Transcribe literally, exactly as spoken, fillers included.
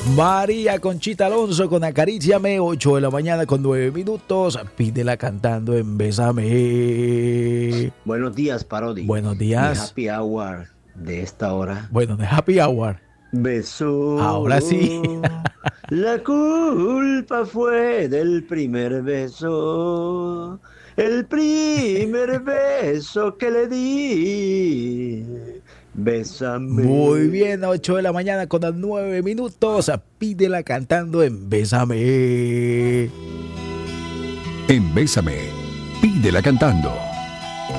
María Conchita Alonso con Acaríciame, ocho de la mañana con nueve minutos. Pídela cantando en Bésame. Buenos días, Parodi. Buenos Mi días. happy hour de esta hora. Bueno, de Happy Hour. Besó. Ahora sí. La culpa fue del primer beso. El primer beso que le di. Bésame. Muy bien, ocho de la mañana con nueve minutos. Pídela cantando en Bésame. En Bésame, pídela cantando.